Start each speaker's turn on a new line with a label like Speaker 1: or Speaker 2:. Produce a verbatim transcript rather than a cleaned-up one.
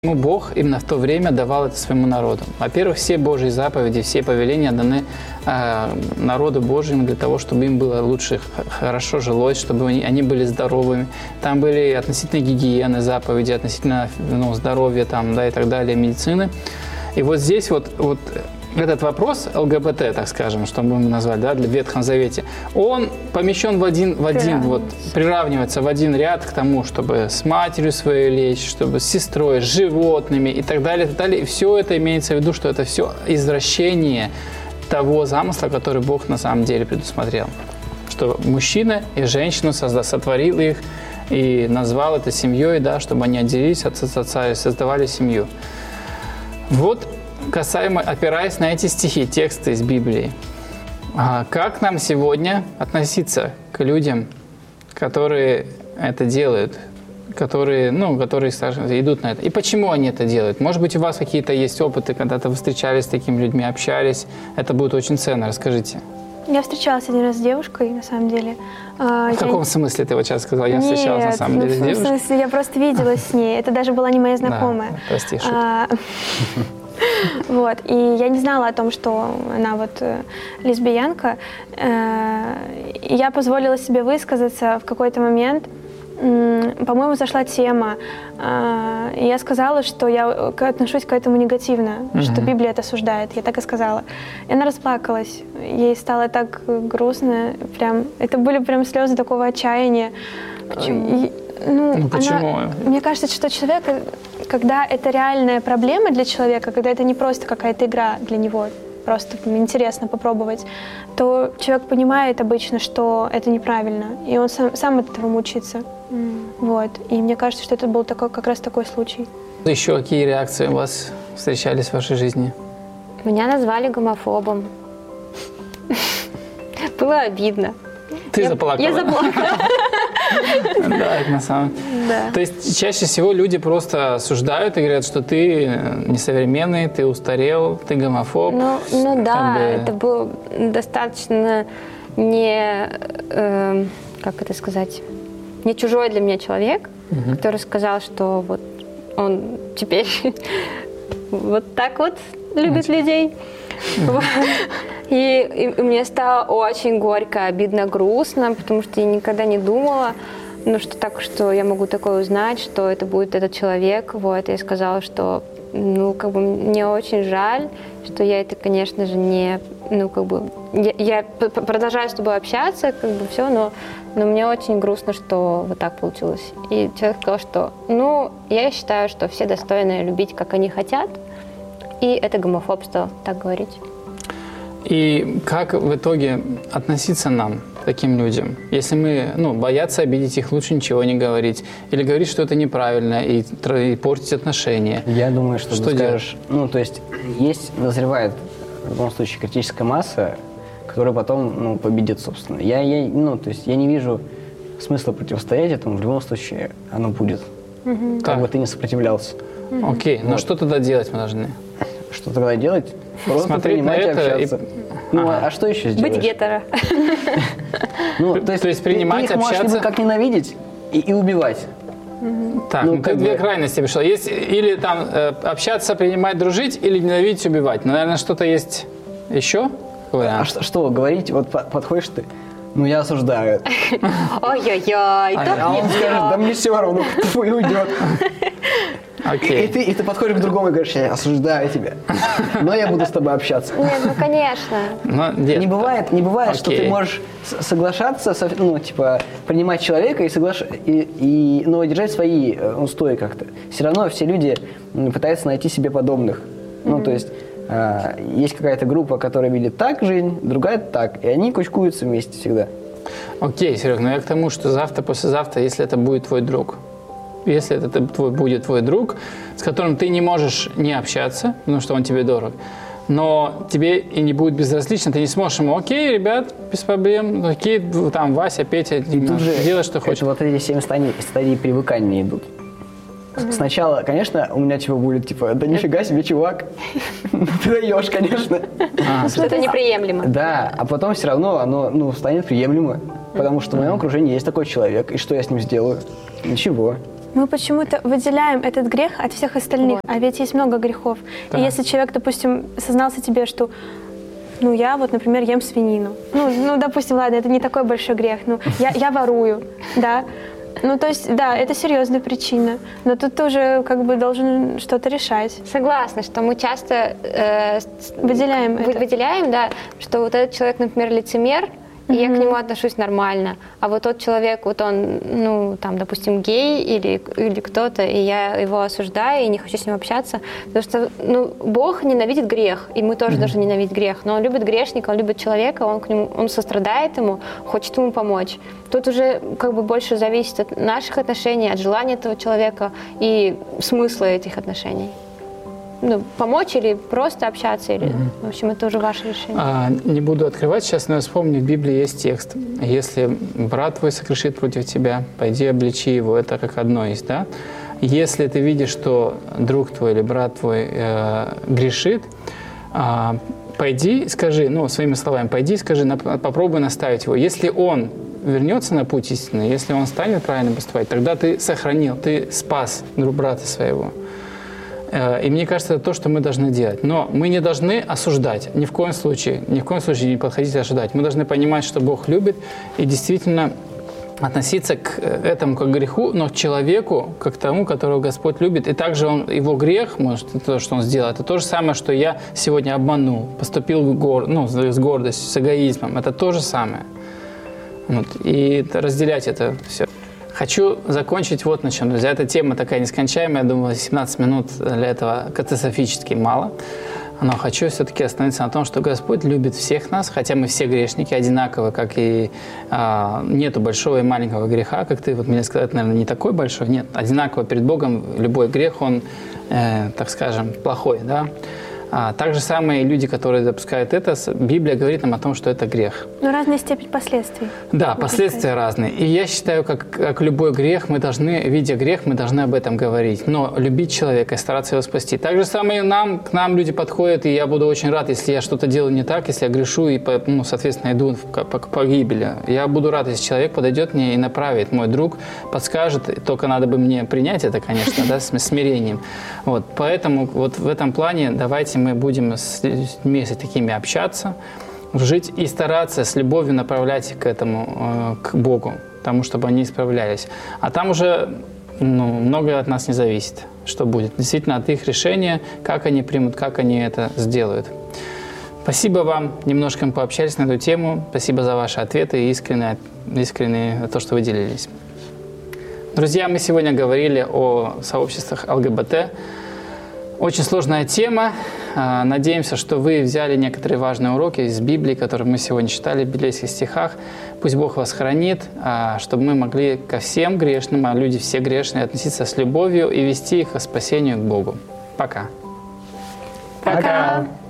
Speaker 1: Почему Бог именно в то время давал это своему народу? Во-первых, все Божьи заповеди, все повеления даны э, народу Божьему для того, чтобы им было лучше, хорошо жилось, чтобы они, они были здоровыми. Там были относительно гигиены заповеди, относительно ну, здоровья там, да, и так далее, медицины. И вот здесь вот, вот этот вопрос ЛГБТ, так скажем, что мы назвали, да, для в Ветхом Завете, он помещен в один, в один вот, приравнивается в один ряд к тому, чтобы с матерью своей лечь, чтобы с сестрой, с животными и так далее, и так далее. И все это имеется в виду, что это все извращение того замысла, который Бог на самом деле предусмотрел. Что мужчина и женщину созда, сотворил их и назвал это семьей, да, чтобы они отделились от отца и создавали семью. Вот касаемо, опираясь на эти стихи, тексты из Библии, как нам сегодня относиться к людям, которые это делают, которые, ну, которые идут на это? И почему они это делают? Может быть, у вас какие-то есть опыты, когда-то вы встречались с такими людьми, общались? Это будет очень ценно. Расскажите.
Speaker 2: Я встречалась один раз с девушкой, на самом деле.
Speaker 1: В я... каком смысле ты вот сейчас сказала? Я
Speaker 2: Нет,
Speaker 1: встречалась на самом
Speaker 2: ну,
Speaker 1: деле с девушкой?
Speaker 2: В смысле, я просто виделась с ней. Это даже была не моя знакомая.
Speaker 1: Да, прости, шутка.
Speaker 2: Вот, и я не знала о том, что она вот э, лесбиянка. Э, и я позволила себе высказаться в какой-то момент. Э, по-моему, зашла тема. Э, и я сказала, что я отношусь к этому негативно, mm-hmm. что Библия это осуждает. Я так и сказала. И она расплакалась. Ей стало так грустно. Прям, это были прям слезы такого отчаяния.
Speaker 1: Почему?
Speaker 2: И, ну,
Speaker 1: ну, почему?
Speaker 2: Она, мне кажется, что человек, когда это реальная проблема для человека, когда это не просто какая-то игра для него, просто интересно попробовать, то человек понимает обычно, что это неправильно, и он сам, сам от этого мучается. Mm. Вот. И мне кажется, что это был такой, как раз такой случай.
Speaker 1: Еще какие реакции у вас встречались в вашей жизни?
Speaker 3: Меня назвали гомофобом. Было обидно.
Speaker 1: Ты заплакала?
Speaker 3: Я заплакала.
Speaker 1: Да, это на самом деле. То есть чаще всего люди просто осуждают и говорят, что ты несовременный, ты устарел, ты гомофоб.
Speaker 3: Ну, ну да, это был достаточно не, э, как это сказать, не чужой для меня человек, угу. который сказал, что вот он теперь вот так вот любит Очень. людей. Вот. И, и мне стало очень горько, обидно, грустно, потому что я никогда не думала, ну, что так, что я могу такое узнать, что это будет этот человек. Вот, и я сказала, что, ну, как бы мне очень жаль, что я это, конечно же, не, ну, как бы, я, я продолжаю с тобой общаться, как бы все, но, но мне очень грустно, что вот так получилось. И человек сказал, что, ну, я считаю, что все достойны любить, как они хотят, и это гомофобство, так говорить.
Speaker 1: И как в итоге относиться нам, таким людям? Если мы, ну, боятся обидеть их, лучше ничего не говорить. Или говорить, что это неправильно, и, и портить отношения.
Speaker 4: Я думаю, что,
Speaker 1: что
Speaker 4: ты скажешь... Ну, то есть, есть, назревает в любом случае критическая масса, которая потом, ну, победит, собственно. Я, я, ну, то есть, я не вижу смысла противостоять этому. В любом случае, оно будет. Угу. Как так. бы ты не сопротивлялся.
Speaker 1: Угу. Окей, вот. Но что тогда делать мы должны?
Speaker 4: Что тогда делать? Просто
Speaker 1: смотреть
Speaker 4: принимать
Speaker 1: на
Speaker 4: и
Speaker 1: это
Speaker 4: общаться. И... Ну, ага. а что еще сделаешь?
Speaker 3: Быть гетеро.
Speaker 4: Ну, то есть,
Speaker 1: то есть принимать,
Speaker 4: ты их
Speaker 1: общаться...
Speaker 4: можешь как ненавидеть и, и убивать.
Speaker 1: Угу. Так, ну, ну ты две бы... крайности пришла. Есть или там э, общаться, принимать, дружить, или ненавидеть, убивать. Ну, наверное, что-то есть еще?
Speaker 4: А что, что говорить? Вот подходишь ты, ну, я осуждаю.
Speaker 3: Ой-ой-ой,
Speaker 4: а он скажет, да мне все равно, и уйдет.
Speaker 1: Okay.
Speaker 4: И, и, ты, и ты подходишь к другому и говоришь, я осуждаю тебя, но я буду с тобой общаться.
Speaker 3: Нет, ну конечно.
Speaker 1: Но, нет.
Speaker 4: Не бывает, не бывает,
Speaker 1: okay.
Speaker 4: что ты можешь соглашаться, ну, типа, принимать человека и соглаш... и, и, но держать свои устои как-то. Все равно все люди пытаются найти себе подобных. Mm-hmm. Ну, то есть, э, есть какая-то группа, которая видит так жизнь, другая так, и они кучкуются вместе всегда.
Speaker 1: Окей, okay, Серег, но я к тому, что завтра, послезавтра, если это будет твой друг, если это твой, будет твой друг, с которым ты не можешь не общаться, потому что он тебе дорог, но тебе и не будет безразлично, ты не сможешь ему, окей, ребят, без проблем, окей, там, Вася, Петя, делай, что хочешь.
Speaker 4: Вот эти семь стадий, стадий привыкания идут. Mm-hmm. Сначала, конечно, у меня типа будет, типа, да нифига себе, чувак, ты даешь, конечно.
Speaker 3: Что это неприемлемо.
Speaker 4: Да, а потом все равно оно, ну, станет приемлемо, потому что в моем окружении есть такой человек, и что я с ним сделаю? Ничего.
Speaker 2: мы почему-то выделяем этот грех от всех остальных, вот. А ведь есть много грехов. Да. И если человек, допустим, сознался тебе, что, ну, я вот, например, ем свинину. Ну, ну допустим, ладно, это не такой большой грех, ну, я, я ворую, да. Ну, то есть, да, это серьезная причина, но тут ты уже как бы должен что-то решать.
Speaker 3: Согласна, что мы часто э,
Speaker 2: выделяем,
Speaker 3: вы, выделяем, да, что вот этот человек, например, лицемер, и mm-hmm. я к нему отношусь нормально, а вот тот человек, вот он, ну, там, допустим, гей или, или кто-то, и я его осуждаю и не хочу с ним общаться, потому что, ну, Бог ненавидит грех, и мы тоже mm-hmm. должны ненавидеть грех, но он любит грешника, он любит человека, он к нему, он сострадает ему, хочет ему помочь. Тут уже как бы больше зависит от наших отношений, от желания этого человека и смысла этих отношений. Ну, помочь или просто общаться, или, mm-hmm. в общем, это уже ваше решение.
Speaker 1: А, не буду открывать сейчас, но я вспомню, в Библии есть текст. Если брат твой согрешит против тебя, пойди обличи его. Это как одно есть, да? Если ты видишь, что друг твой или брат твой э, грешит, э, пойди, скажи, ну, своими словами, пойди, скажи, на, попробуй наставить его. Если он вернется на путь истинный, если он станет правильно поступать, тогда ты сохранил, ты спас друг брата своего. И мне кажется, это то, что мы должны делать. Но мы не должны осуждать, ни в коем случае, ни в коем случае не подходить осуждать. Мы должны понимать, что Бог любит, и действительно относиться к этому как к греху, но к человеку, как к тому, которого Господь любит. И также он, его грех, может, то, что он сделал, это то же самое, что я сегодня обманул, поступил гор, ну, с гордостью, с эгоизмом. Это то же самое. Вот. И разделять это все. Хочу закончить вот на чем, друзья. Эта тема такая нескончаемая. Я думаю, семнадцать минут для этого катастрофически мало. Но хочу все-таки остановиться на том, что Господь любит всех нас, хотя мы все грешники одинаковые, как и а, нету большого и маленького греха, как ты вот мне сказал, наверное, не такой большой. Нет, одинаково перед Богом любой грех, он, э, так скажем, плохой, да. А, так же самые люди, которые допускают это, Библия говорит нам о том, что это грех.
Speaker 2: Но разная степень последствий.
Speaker 1: Да, последствия разные. И я считаю, как, как любой грех, мы должны, видя грех, мы должны об этом говорить. Но любить человека и стараться его спасти. Так же самое нам, к нам люди подходят, и я буду очень рад, если я что-то делаю не так, если я грешу и, ну, соответственно, иду к погибели. Я буду рад, если человек подойдет мне и направит. Мой друг подскажет, только надо бы мне принять это, конечно, да, с смирением. Вот, поэтому вот в этом плане давайте мы будем с людьми такими общаться, жить и стараться с любовью направлять к этому, к Богу, тому, чтобы они исправлялись. А там уже, ну, многое от нас не зависит, что будет. Действительно, от их решения, как они примут, как они это сделают. Спасибо вам. Немножко мы пообщались на эту тему. Спасибо за ваши ответы и искренне, искренне то, что вы делились. Друзья, мы сегодня говорили о сообществах ЛГБТ. Очень сложная тема. Надеемся, что вы взяли некоторые важные уроки из Библии, которые мы сегодня читали в библейских стихах. Пусть Бог вас хранит, чтобы мы могли ко всем грешным, а люди все грешные, относиться с любовью и вести их к спасению к Богу. Пока.
Speaker 2: Пока.